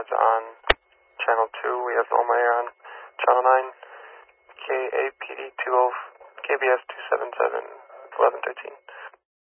Records on Channel 2. We have normal air on Channel 9. KAPD 20, KBS 277, 1113.